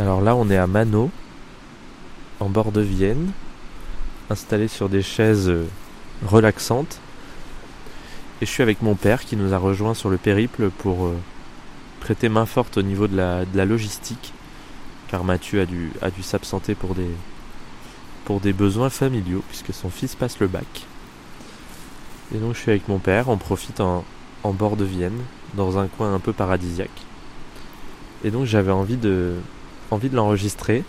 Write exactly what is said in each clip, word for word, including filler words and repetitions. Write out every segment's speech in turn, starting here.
Alors là, on est à Mano, en bord de Vienne, installé sur des chaises relaxantes. Et je suis avec mon père qui nous a rejoints sur le périple pour euh, prêter main forte au niveau de la, de la logistique, car Mathieu a dû, a dû s'absenter pour des, pour des besoins familiaux, puisque son fils passe le bac. Et donc je suis avec mon père, on profite en, en bord de Vienne, dans un coin un peu paradisiaque. Et donc j'avais envie de, envie de l'enregistrer,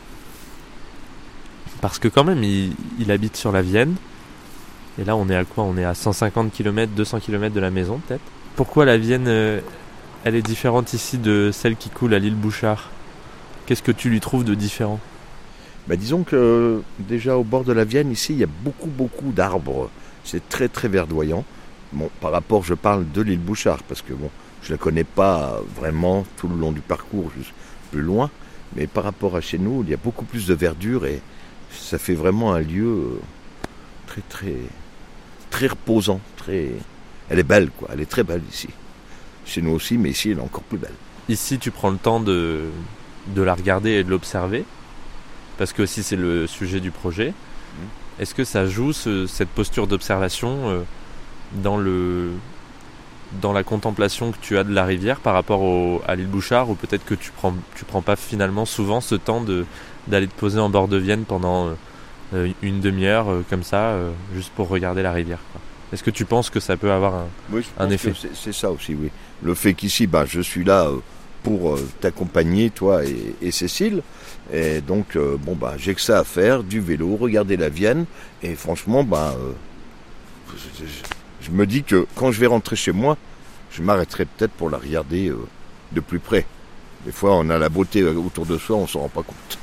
parce que quand même il, il habite sur la Vienne. Et là on est à quoi? On est à cent cinquante kilomètres, deux cents kilomètres de la maison peut-être. Pourquoi la Vienne, euh, elle est différente ici de celle qui coule à l'île Bouchard? Qu'est-ce que tu lui trouves de différent? Bah, disons que déjà au bord de la Vienne, ici, il y a beaucoup, beaucoup d'arbres. C'est très, très verdoyant. Bon, par rapport, je parle de l'île Bouchard, parce que bon, je ne la connais pas vraiment tout le long du parcours, juste plus loin. Mais par rapport à chez nous, il y a beaucoup plus de verdure et ça fait vraiment un lieu très, très, très reposant. Très... Elle est belle, quoi. Elle est très belle ici. Chez nous aussi, mais ici, elle est encore plus belle. Ici, tu prends le temps de, de la regarder et de l'observer, parce que aussi c'est le sujet du projet. Mmh. Est-ce que ça joue, ce, cette posture d'observation, euh, dans, le, dans la contemplation que tu as de la rivière par rapport au, à l'île Bouchard, ou peut-être que tu prends, tu prends pas finalement souvent ce temps de, d'aller te poser en bord de Vienne pendant euh, une demi-heure, euh, comme ça, euh, juste pour regarder la rivière, quoi. Est-ce que tu penses que ça peut avoir un, oui, je un pense effet? que c'est, c'est ça aussi, oui. Le fait qu'ici, bah, je suis là euh, pour euh, t'accompagner, toi et, et Cécile. Et donc, euh, bon, bah, j'ai que ça à faire, du vélo, regarder la Vienne. Et franchement, bah, euh, je, je, je me dis que quand je vais rentrer chez moi, je m'arrêterai peut-être pour la regarder euh, de plus près. Des fois, on a la beauté autour de soi, on ne s'en rend pas compte.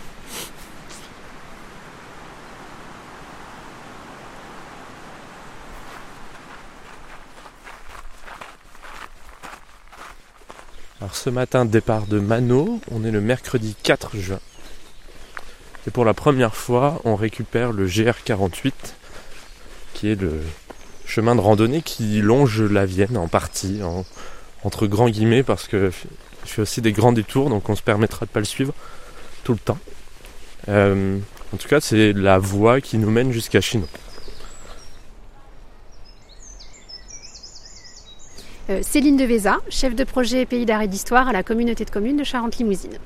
Alors ce matin, départ de Mano, on est le mercredi quatre juin. Et pour la première fois, on récupère le G R quarante-huit, qui est le chemin de randonnée qui longe la Vienne en partie, en, entre grands guillemets, parce que je fais aussi des grands détours, donc on se permettra de ne pas le suivre tout le temps. Euh, en tout cas, c'est la voie qui nous mène jusqu'à Chinon. Euh, Céline Devéza, chef de projet Pays d'Art et d'Histoire à la communauté de communes de Charente-Limousine.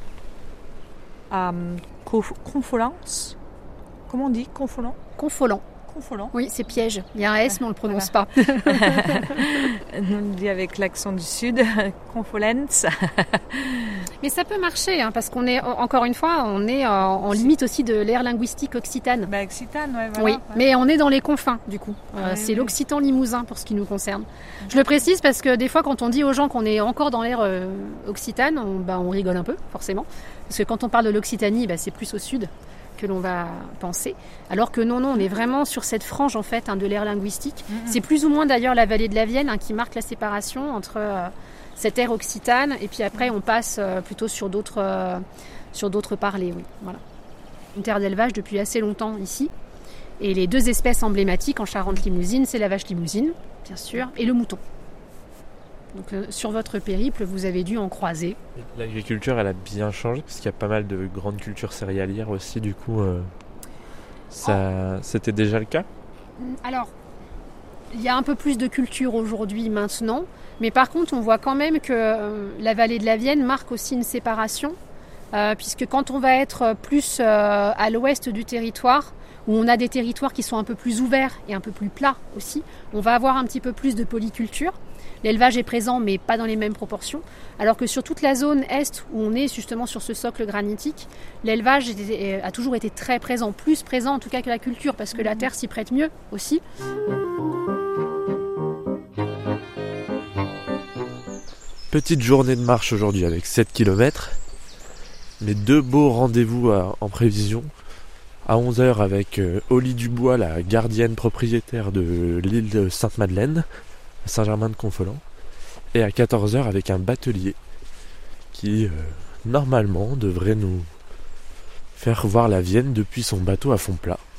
Euh, Confolens. Comment on dit Confolant Confolant. Confolant. Oui, c'est piège. Il y a un S, mais on ne le prononce voilà. pas. On le dit avec l'accent du sud, Confolens. Mais ça peut marcher, hein, parce qu'on est, encore une fois, on est en, en limite aussi de l'ère linguistique occitane. Bah, occitane, ouais, voilà. Oui, ouais. Mais on est dans les confins, du coup. Euh, ouais, c'est oui. l'occitan limousin pour ce qui nous concerne. Je le précise parce que des fois, quand on dit aux gens qu'on est encore dans l'ère euh, occitane, on, bah, on rigole un peu, forcément. Parce que quand on parle de l'Occitanie, bah, c'est plus au sud que l'on va penser. Alors que non, non, on est vraiment sur cette frange, en fait, hein, de l'ère linguistique. Mm-hmm. C'est plus ou moins, d'ailleurs, la vallée de la Vienne, hein, qui marque la séparation entre euh, cette ère occitane, et puis après, on passe euh, plutôt sur d'autres, euh, sur d'autres parlers. Oui. Voilà. Une terre d'élevage depuis assez longtemps ici. Et les deux espèces emblématiques en Charente-Limousine, c'est la vache limousine, bien sûr, et le mouton. Donc euh, sur votre périple, vous avez dû en croiser. L'agriculture, elle a bien changé, parce qu'il y a pas mal de grandes cultures céréalières aussi, du coup, euh, ça, oh. C'était déjà le cas? Alors, il y a un peu plus de culture aujourd'hui, maintenant, mais par contre, on voit quand même que euh, la vallée de la Vienne marque aussi une séparation, euh, puisque quand on va être plus euh, à l'ouest du territoire, où on a des territoires qui sont un peu plus ouverts et un peu plus plats aussi, on va avoir un petit peu plus de polyculture. L'élevage est présent, mais pas dans les mêmes proportions. Alors que sur toute la zone est, où on est justement sur ce socle granitique, l'élevage a toujours été très présent, plus présent en tout cas que la culture, parce que la terre s'y prête mieux aussi. Petite journée de marche aujourd'hui avec sept kilomètres, mais deux beaux rendez-vous à, en prévision. À onze heures avec euh, Oli Dubois, la gardienne propriétaire de l'île de Sainte-Madeleine, à Saint-Germain-de-Confolens, et à quatorze heures avec un batelier qui, euh, normalement, devrait nous faire voir la Vienne depuis son bateau à fond plat.